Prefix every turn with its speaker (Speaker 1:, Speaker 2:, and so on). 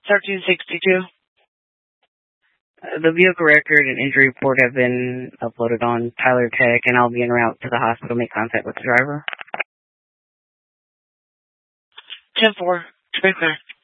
Speaker 1: 1362. The vehicle record and injury report have been uploaded on Tyler Tech, and I'll be en route to the hospital to make contact with the driver.
Speaker 2: 10-4. Very clear.